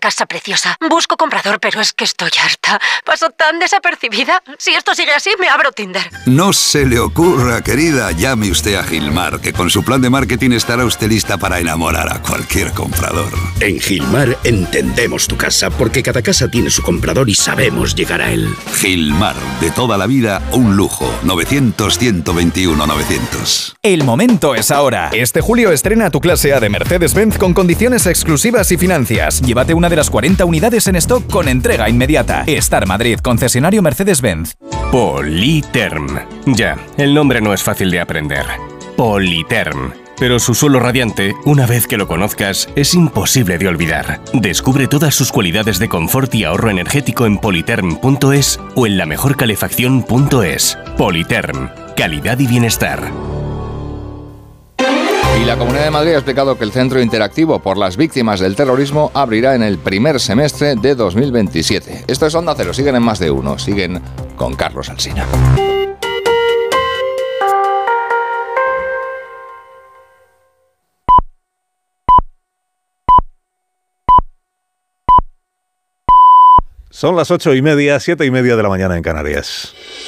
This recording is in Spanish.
casa preciosa. Busco comprador, pero es que estoy harta. Paso tan desapercibida. Si esto sigue así, me abro Tinder. No se le ocurra, querida. Llame usted a Gilmar, que con su plan de marketing estará usted lista para enamorar a cualquier comprador. En Gilmar entendemos tu casa, porque cada casa tiene su comprador y sabemos llegar a él. Gilmar, de toda la vida, un lujo. 900-121-900. El momento es ahora. Este julio estrena tu clase A de Mercedes-Benz con condiciones exclusivas y financias. Llévate una de las 40 unidades en stock con entrega inmediata. Star Madrid, concesionario Mercedes-Benz. Politerm. Ya, el nombre no es fácil de aprender. Politerm. Pero su suelo radiante, una vez que lo conozcas, es imposible de olvidar. Descubre todas sus cualidades de confort y ahorro energético en politerm.es o en lamejorcalefacción.es. Politerm. Calidad y bienestar. Y la Comunidad de Madrid ha explicado que el Centro Interactivo por las Víctimas del Terrorismo abrirá en el primer semestre de 2027. Esto es Onda Cero, siguen en Más de Uno, siguen con Carlos Alsina. Son las 8:30, 7:30 de la mañana en Canarias.